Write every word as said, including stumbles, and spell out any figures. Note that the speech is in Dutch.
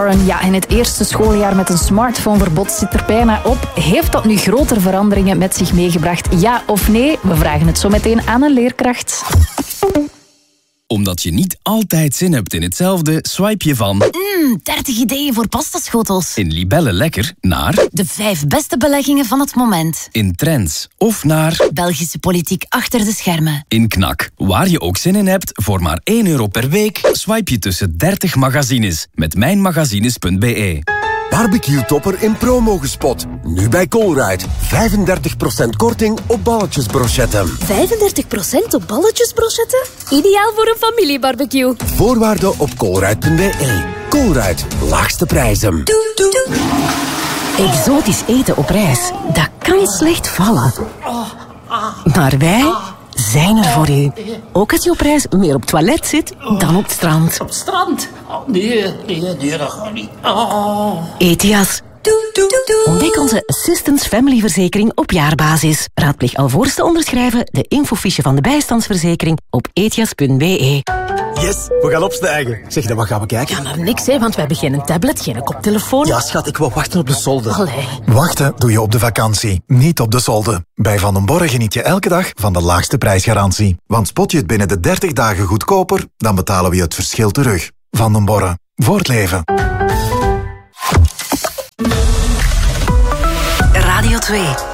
Ja, in het eerste schooljaar met een smartphoneverbod zit er bijna op. Heeft dat nu grotere veranderingen met zich meegebracht? Ja of nee? We vragen het zo meteen aan een leerkracht. Omdat je niet altijd zin hebt in hetzelfde, swipe je van... Mmm, dertig ideeën voor pastaschotels. In Libelle Lekker naar... De vijf beste beleggingen van het moment. In Trends. Of naar... Belgische politiek achter de schermen. In Knak. Waar je ook zin in hebt, voor maar één euro per week... swipe je tussen dertig magazines. Met mijnmagazines punt b e. Barbecue-topper in promo gespot. Nu bij Colruyt. vijfendertig procent korting op balletjesbrochetten. vijfendertig procent op balletjesbrochetten? Ideaal voor een familiebarbecue. Voorwaarden op colruyt punt b e. Colruyt. Laagste prijzen. Doe, doe, doe. Exotisch eten op reis, dat kan slecht vallen. Maar wij zijn er voor u. Ook als je op reis meer op het toilet zit dan op het strand. Op het strand? Oh, nee, nee, nee, dat gaat niet. Oh. Ethias. Doe, doe, doe. Ontdek onze Assistance Family verzekering op jaarbasis. Raadpleeg alvorens te onderschrijven de infofiche van de bijstandsverzekering op ethias punt b e. Yes, we gaan opstijgen. Zeg, dan wat gaan we kijken? Ja, naar niks, hè, want we hebben geen tablet, geen koptelefoon. Ja, schat, ik wil wachten op de solde. Allee. Wachten doe je op de vakantie, niet op de solde. Bij Van den Borre geniet je elke dag van de laagste prijsgarantie. Want spot je het binnen de dertig dagen goedkoper, dan betalen we je het verschil terug. Van den Borre. Voor het leven. Radio twee.